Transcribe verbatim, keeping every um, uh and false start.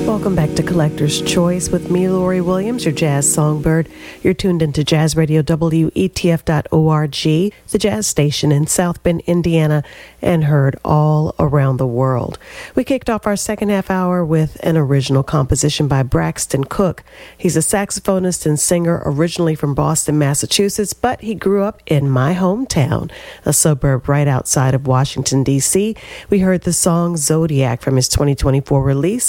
Welcome back to Collector's Choice with me, Lori Williams, your jazz songbird. You're tuned into Jazz Radio W E T F dot org, the jazz station in South Bend, Indiana, and heard all around the world. We kicked off our second half hour with an original composition by Braxton Cook. He's a saxophonist and singer originally from Boston, Massachusetts, but he grew up in my hometown, a suburb right outside of Washington, D C. We heard the song Zodiac from his twenty twenty-four release,